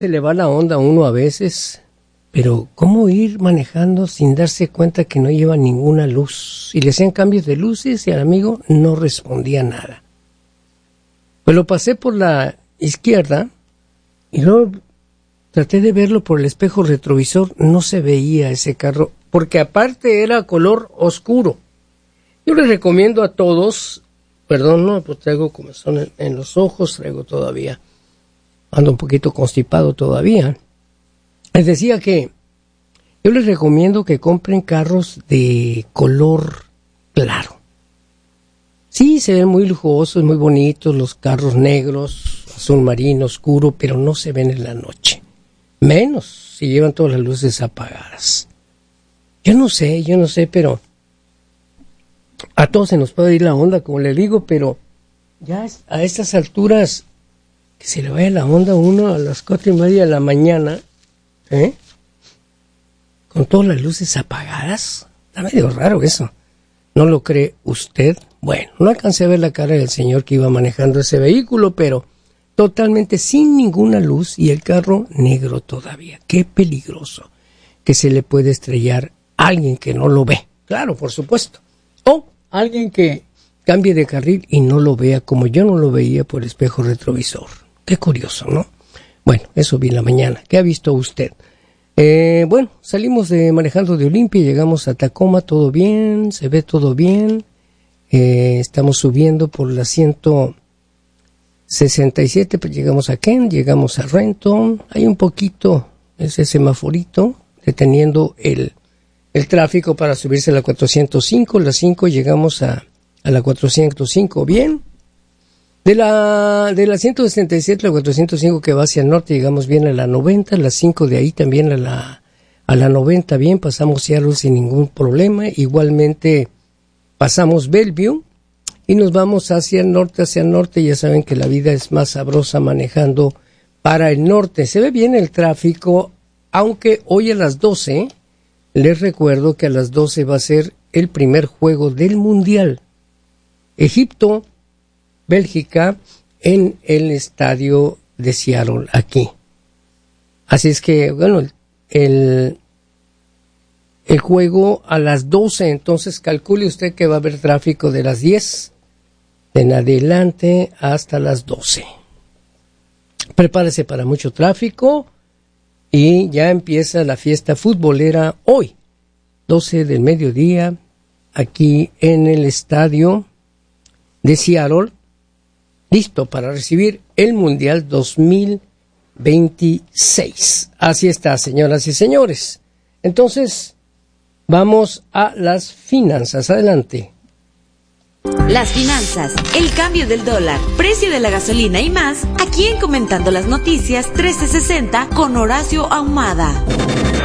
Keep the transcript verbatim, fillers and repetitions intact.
Se le va la onda a uno a veces, pero ¿cómo ir manejando sin darse cuenta que no lleva ninguna luz? Y le hacían cambios de luces y al amigo no respondía nada. Pues lo pasé por la izquierda y luego traté de verlo por el espejo retrovisor. No se veía ese carro, porque aparte era color oscuro. Yo les recomiendo a todos, perdón, no, pues traigo comezón en, en los ojos, traigo todavía, ando un poquito constipado todavía. Les decía que yo les recomiendo que compren carros de color claro. Sí, se ven muy lujosos, muy bonitos los carros negros, azul marino, oscuro, pero no se ven en la noche. Menos si llevan todas las luces apagadas. Yo no sé, yo no sé, pero a todos se nos puede ir la onda, como le digo, pero ya a estas alturas que se le vaya la onda a uno a las cuatro y media de la mañana, ¿eh? Con todas las luces apagadas. Está medio raro eso. ¿No lo cree usted? Bueno, no alcancé a ver la cara del señor que iba manejando ese vehículo, pero totalmente sin ninguna luz y el carro negro todavía. Qué peligroso que se le puede estrellar a alguien que no lo ve. Claro, por supuesto. O alguien que cambie de carril y no lo vea como yo no lo veía por el espejo retrovisor. Qué curioso, ¿no? Bueno, eso vi en la mañana. ¿Qué ha visto usted? Eh, bueno, salimos de manejando de Olimpia, llegamos a Tacoma, todo bien, se ve todo bien. Eh, estamos subiendo por la ciento sesenta y siete, pues llegamos a Kent, llegamos a Renton. Hay un poquito, ese semaforito, deteniendo el, el tráfico para subirse a la cuatrocientos cinco. La cinco llegamos a, a la cuatrocientos cinco, bien. De la, de la ciento sesenta y siete a la cuatrocientos cinco que va hacia el norte, llegamos bien a la noventa, la cinco de ahí también a la, a la noventa, bien, pasamos Seattle sin ningún problema, igualmente pasamos Bellevue y nos vamos hacia el norte, hacia el norte, ya saben que la vida es más sabrosa manejando para el norte. Se ve bien el tráfico, aunque hoy a las doce, les recuerdo que a las doce va a ser el primer juego del Mundial. Egipto, Bélgica, en el estadio de Seattle, aquí. Así es que, bueno, el, el, el juego a las doce, entonces calcule usted que va a haber tráfico de las diez en adelante hasta las doce. Prepárese para mucho tráfico y ya empieza la fiesta futbolera hoy, doce del mediodía, aquí en el estadio de Seattle, listo para recibir el Mundial dos mil veintiséis. Así está, señoras y señores. Entonces, vamos a las finanzas. Adelante. Las finanzas, el cambio del dólar, precio de la gasolina y más, aquí en Comentando las Noticias trece sesenta con Horacio Ahumada.